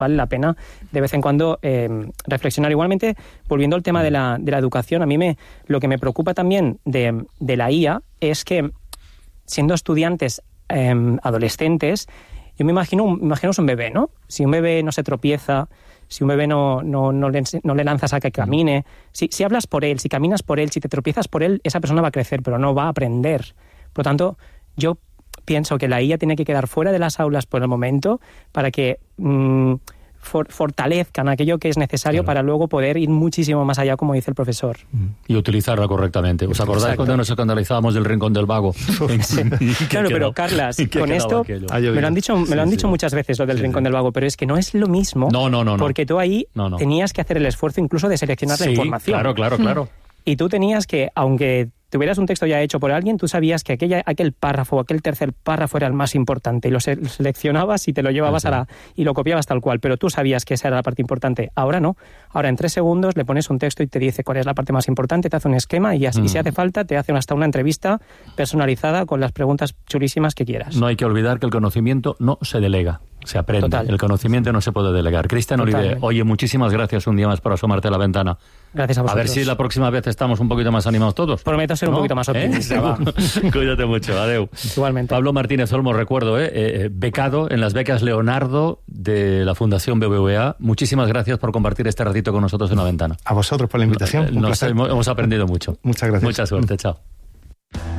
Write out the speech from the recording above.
vale la pena de vez en cuando reflexionar. Igualmente, volviendo al tema de la educación, a mí lo que me preocupa también de la IA es que, siendo estudiantes adolescentes, yo me imagino un bebé, ¿no? Si un bebé no se tropieza, si un bebé no le lanzas a que camine, si hablas por él, si caminas por él, si te tropiezas por él, esa persona va a crecer, pero no va a aprender. Por lo tanto, yo pienso que la IA tiene que quedar fuera de las aulas por el momento para que fortalezcan aquello que es necesario para luego poder ir muchísimo más allá, como dice el profesor. Y utilizarla correctamente. ¿Os acordáis cuando nos escandalizábamos del Rincón del Vago? Claro, pero Carlas, con esto me lo han dicho muchas veces, lo del Rincón del Vago, pero es que no es lo mismo. No. Porque tú ahí tenías que hacer el esfuerzo incluso de seleccionar la información. Claro. Y tú tenías que, aunque tuvieras un texto ya hecho por alguien, tú sabías que aquel párrafo, aquel tercer párrafo era el más importante y lo seleccionabas y te lo llevabas y lo copiabas tal cual, pero tú sabías que esa era la parte importante. Ahora no. Ahora en 3 segundos le pones un texto y te dice cuál es la parte más importante, te hace un esquema y si hace falta te hace hasta una entrevista personalizada con las preguntas chulísimas que quieras. No hay que olvidar que el conocimiento no se delega, se aprende. Total. El conocimiento no se puede delegar. Cristian Oliver, oye, muchísimas gracias un día más por asomarte a la ventana. Gracias a vosotros. A ver si la próxima vez estamos un poquito más animados todos. Prometo ser un poquito más optimista. Cuídate mucho, adeu. Igualmente. Pablo Martínez Olmo, recuerdo, becado en las becas Leonardo de la Fundación BBVA. Muchísimas gracias por compartir este ratito con nosotros en La Ventana. A vosotros por la invitación. Hemos aprendido mucho. Muchas gracias. Mucha suerte, chao.